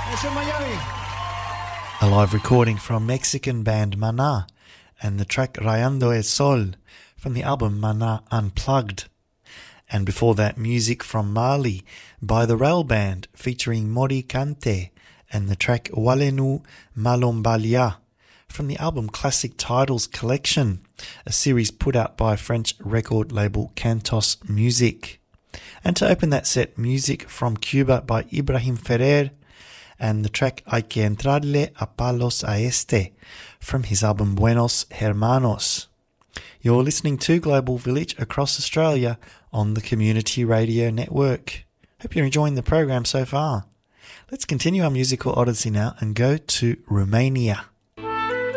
A live recording from Mexican band Maná and the track Rayando el Sol from the album Maná Unplugged. And before that, music from Mali by the Rail Band featuring Mori Kante and the track Walenu Malombalia from the album Classic Titles Collection, a series put out by French record label Cantos Music. And to open that set, music from Cuba by Ibrahim Ferrer and the track Hay que entrarle a palos a este from his album Buenos Hermanos. You're listening to Global Village across Australia on the Community Radio Network. Hope you're enjoying the program so far. Let's continue our musical odyssey now and go to Romania.